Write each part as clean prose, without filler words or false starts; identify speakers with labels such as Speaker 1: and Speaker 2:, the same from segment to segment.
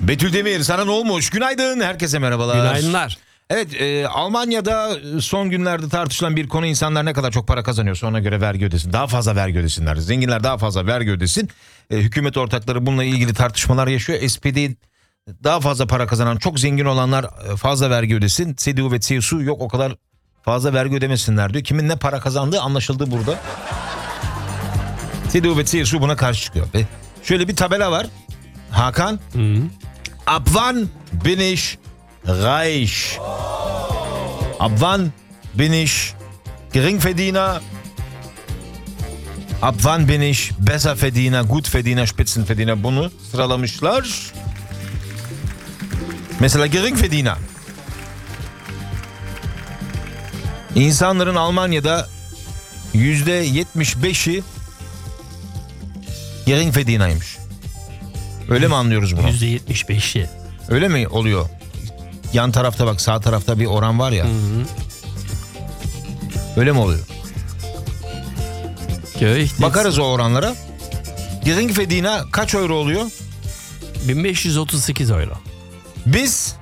Speaker 1: Betül Demir, sana ne olmuş? Günaydın, herkese merhabalar.
Speaker 2: Günaydınlar.
Speaker 1: Evet, Almanya'da son günlerde tartışılan bir konu, insanlar ne kadar çok para kazanıyorsa ona göre vergi ödesin. Daha fazla vergi ödesinler. Zenginler daha fazla vergi ödesin. Hükümet ortakları bununla ilgili tartışmalar yaşıyor. SPD daha fazla para kazanan, çok zengin olanlar fazla vergi ödesin. CDU ve CSU yok o kadar fazla vergi ödemesinler diyor. Kimin ne para kazandığı anlaşıldı burada. CDU ve CSU buna karşı çıkıyor. Ve şöyle bir tabela var. Hakan. Ab wann bin ich reich? Ab wann bin ich Geringverdiener? Ab wann bin ich Besserverdiener, Gutverdiener, Spitzenverdiener? Bunu sıralamışlar. Mesela Geringverdiener. İnsanların Almanya'da %75'i Geringverdiener'ymış. Öyle mi anlıyoruz bunu?
Speaker 2: %75'i.
Speaker 1: Öyle mi oluyor? Yan tarafta bak, sağ tarafta bir oran var ya. Öyle mi oluyor? Bakarız o oranlara. Geringverdiener kaç euro oluyor?
Speaker 2: 1538 euro.
Speaker 1: Biz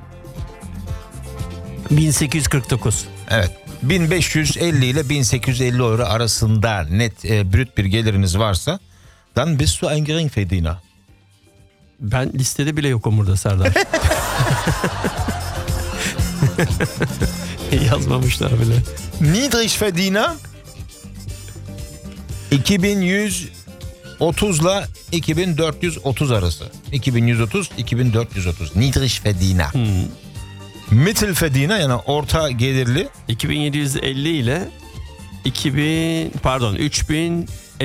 Speaker 2: 1849.
Speaker 1: evet 1550 ile 1850 euro arasında net brüt bir geliriniz varsa dann bist du ein Geringverdiener.
Speaker 2: Ben listede bile yokum burada Serdar. Yazmamışlar bile.
Speaker 1: Niedrigverdiener 2130 ile 2430 arası. 2130 2430 Niedrigverdiener. Mittelverdiener yani orta gelirli
Speaker 2: 2750 ile 3050.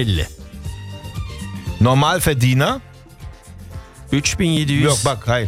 Speaker 1: Normalverdiener
Speaker 2: 3700.
Speaker 1: yok bak hayır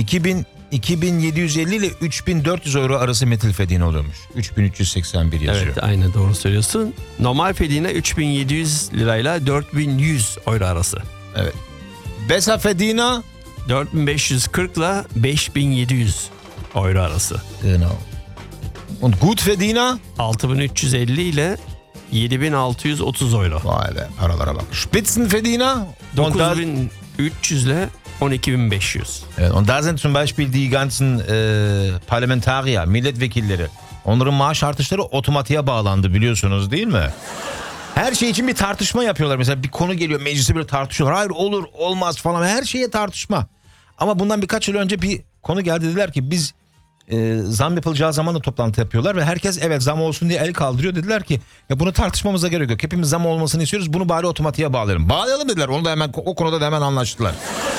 Speaker 1: 2750 ile 3400 euro arası Mittelverdiener oluyormuş. 3381 yazıyor.
Speaker 2: Evet, aynen doğru söylüyorsun. Normal fedine 3700 lirayla 4100 euro arası.
Speaker 1: Evet. Besserverdiener
Speaker 2: 4540 ile 5700 euro arası.
Speaker 1: genau. Und Gutverdiener
Speaker 2: 6350 ile 7630 euro.
Speaker 1: vay be paralara bak. Spitzenverdiener
Speaker 2: 9300 ile 12500.
Speaker 1: evet, und da sind zum Beispiel die ganzen Parlamentarier, milletvekilleri. Onların maaş artışları otomatiğe bağlandı, biliyorsunuz değil mi? Her şey için bir tartışma yapıyorlar. Mesela bir konu geliyor, meclise böyle tartışıyorlar. Hayır olur olmaz falan, her şeye tartışma. Ama bundan birkaç yıl önce bir konu geldi, dediler ki biz zam yapılacağı zaman da toplantı yapıyorlar ve herkes evet zam olsun diye el kaldırıyor. Dediler ki ya bunu tartışmamıza gerek yok. Hepimiz zam olmasını istiyoruz. Bunu bari otomatiğe bağlayalım. Bağlayalım dediler. Onu da hemen, o konuda da hemen anlaştılar.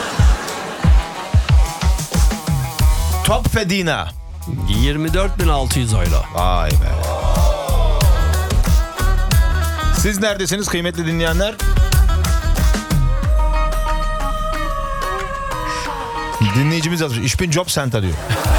Speaker 1: Topverdiener
Speaker 2: 24600 euro.
Speaker 1: vay be. Siz neredesiniz kıymetli dinleyenler? Dinleyicimiz yazmış. Ich bin Jobcenter diyor.